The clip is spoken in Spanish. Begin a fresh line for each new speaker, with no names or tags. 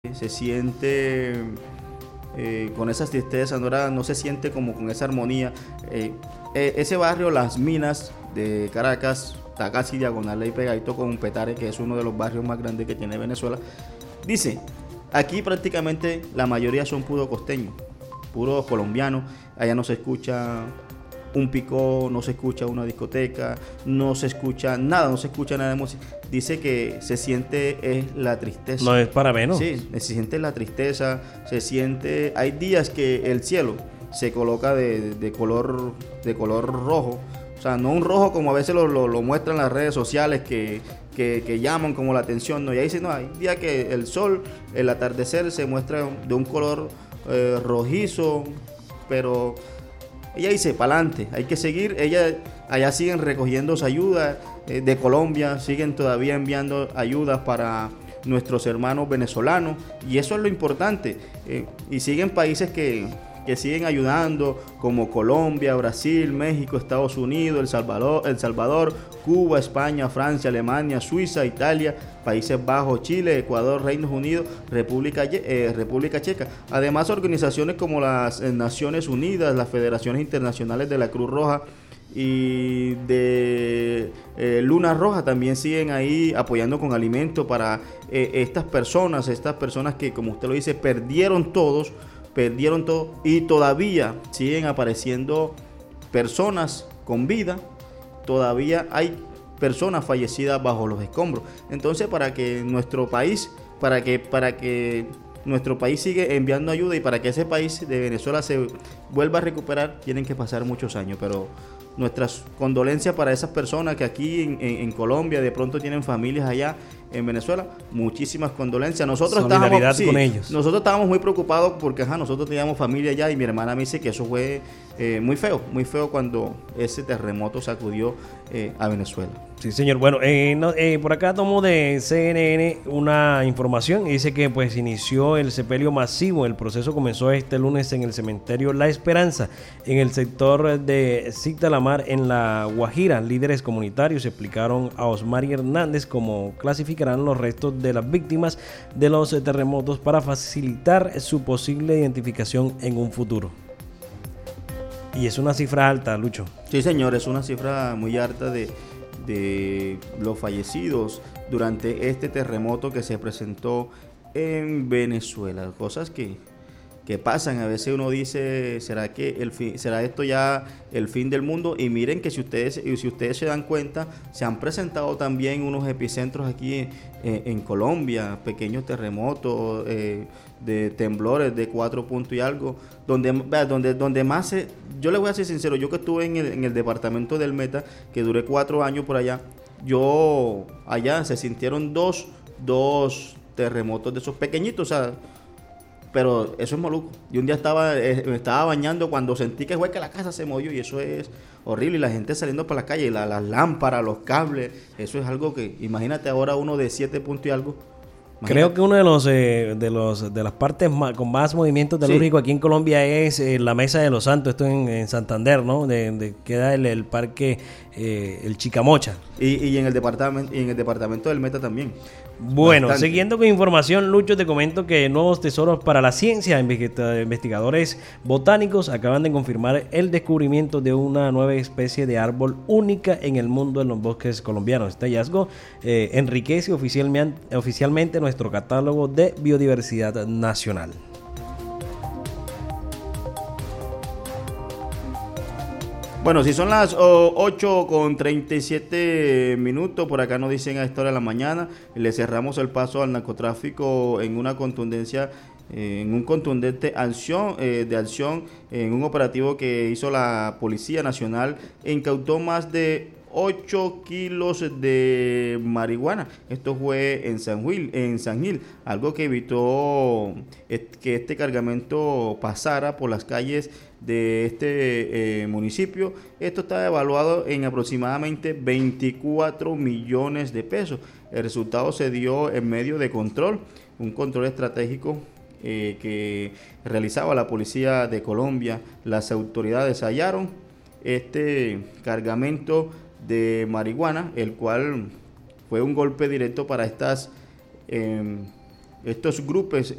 se siente con esa tristeza, no se siente como con esa armonía. Ese barrio, Las Minas de Caracas, está casi diagonal y pegadito con Petare, que es uno de los barrios más grandes que tiene Venezuela. Dice, aquí prácticamente la mayoría son puros costeños, puros colombianos. Allá no se escucha un picó, no se escucha una discoteca, no se escucha nada, no se escucha nada de música. Dice que se siente la tristeza.
No es para menos.
Sí, se siente la tristeza, se siente. Hay días que el cielo se coloca de color rojo. O sea, no un rojo como a veces lo muestran las redes sociales que llaman como la atención. No, y ahí dice, no, hay días que el sol, el atardecer se muestra de un color rojizo, pero ella dice, para adelante, hay que seguir. Allá siguen recogiendo ayuda de Colombia, siguen todavía enviando ayudas para nuestros hermanos venezolanos, y eso es lo importante. Y siguen países que siguen ayudando, como Colombia, Brasil, México, Estados Unidos, El Salvador, Cuba, España, Francia, Alemania, Suiza, Italia, Países Bajos, Chile, Ecuador, Reino Unido, República Checa. Además, organizaciones como las Naciones Unidas, las Federaciones Internacionales de la Cruz Roja y de Luna Roja también siguen ahí apoyando con alimentos para estas personas que, como usted lo dice, perdieron todo y todavía siguen apareciendo personas con vida. Todavía hay personas fallecidas bajo los escombros. Entonces, para que nuestro país siga enviando ayuda, y para que ese país de Venezuela se vuelva a recuperar, tienen que pasar muchos años. Pero nuestras condolencias para esas personas que aquí en Colombia de pronto tienen familias allá en Venezuela. Muchísimas condolencias. Nosotros
con ellos.
Nosotros estábamos muy preocupados porque nosotros teníamos familia allá, y mi hermana me dice que eso fue muy feo cuando ese terremoto sacudió a Venezuela.
Sí, señor. Bueno, por acá tomo de CNN una información y dice que pues inició el sepelio masivo. El proceso comenzó este lunes en el cementerio La Esperanza, en el sector de Cita la Mar, en La Guajira. Líderes comunitarios explicaron a Osmari Hernández cómo clasificarán los restos de las víctimas de los terremotos para facilitar su posible identificación en un futuro. Y es una cifra alta, Lucho.
Sí, señor, es una cifra muy alta de los fallecidos durante este terremoto que se presentó en Venezuela. Cosas que pasan. A veces uno dice, ¿será esto ya el fin del mundo? Y miren que si ustedes se dan cuenta, se han presentado también unos epicentros aquí en Colombia, pequeños terremotos, de temblores de 4 puntos y algo, donde más yo les voy a ser sincero, yo que estuve en el departamento del Meta, que duré 4 años por allá, allá se sintieron dos terremotos de esos pequeñitos, o sea, pero eso es maluco. Y un día me estaba bañando cuando sentí que la casa se movió, y eso es horrible. Y la gente saliendo por la calle, las lámparas, los cables, eso es algo que, imagínate ahora uno de 7 puntos y algo. Imagínate.
Creo que uno de las partes con más movimiento telúrico aquí en Colombia es la Mesa de los Santos, esto en Santander, ¿no? De queda el parque el Chicamocha.
Y en el departamento del Meta también.
Bueno,
Bastante.
Siguiendo con información, Lucho, te comento que nuevos tesoros para la ciencia. Investigadores botánicos acaban de confirmar el descubrimiento de una nueva especie de árbol única en el mundo en los bosques colombianos. Este hallazgo enriquece oficialmente nuestro catálogo de biodiversidad nacional.
Bueno, si son las 8:37, por acá nos dicen a esta hora de la mañana, le cerramos el paso al narcotráfico en un contundente acción, en un operativo que hizo la Policía Nacional. Incautó más de 8 kilos de marihuana. Esto fue en San Gil, algo que evitó que este cargamento pasara por las calles de este municipio. Esto está evaluado en aproximadamente 24 millones de pesos. El resultado se dio en medio de un control estratégico que realizaba la Policía de Colombia. Las autoridades hallaron este cargamento de marihuana, el cual fue un golpe directo para estas estos grupos